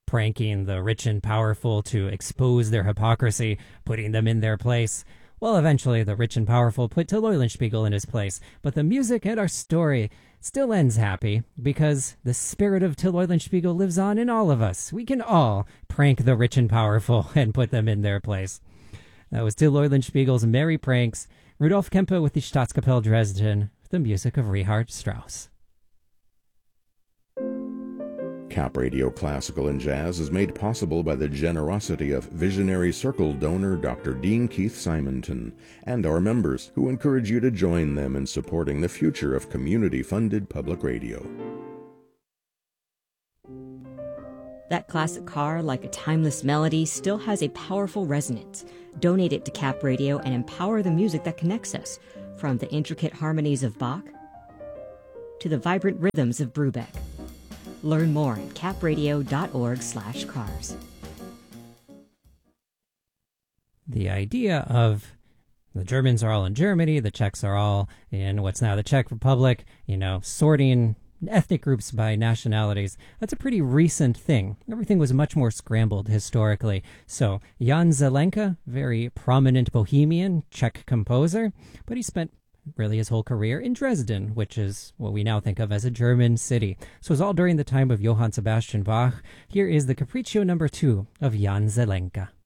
pranking the rich and powerful to expose their hypocrisy, putting them in their place. Well, eventually the rich and powerful put Till Eulenspiegel in his place, but the music and our story still ends happy because the spirit of Till Eulenspiegel lives on in all of us. We can all prank the rich and powerful and put them in their place. That was Till Eulenspiegel's Merry Pranks. Rudolf Kempe with the Staatskapelle Dresden, the music of Richard Strauss. Cap Radio Classical and Jazz is made possible by the generosity of Visionary Circle donor Dr. Dean Keith Simonton and our members, who encourage you to join them in supporting the future of community-funded public radio. That classic car, like a timeless melody, still has a powerful resonance. Donate it to Cap Radio and empower the music that connects us, from the intricate harmonies of Bach to the vibrant rhythms of Brubeck. Learn more at capradio.org/cars. The idea of the Germans are all in Germany, the Czechs are all in what's now the Czech Republic, sorting ethnic groups by nationalities, that's a pretty recent thing. Everything was much more scrambled historically. So Jan Zelenka, very prominent Bohemian Czech composer, but he spent really his whole career in Dresden, which is what we now think of as a German city. So it was all during the time of Johann Sebastian Bach. Here is the Capriccio No. 2 of Jan Zelenka.